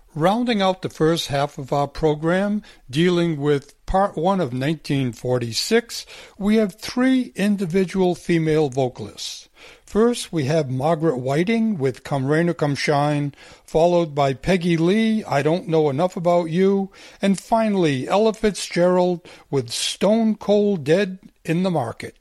Rounding out the first half of our program, dealing with Part 1 of 1946, we have three individual female vocalists. First, we have Margaret Whiting with Come Rain or Come Shine, followed by Peggy Lee, I Don't Know Enough About You, and finally Ella Fitzgerald with Stone Cold Dead in the Market.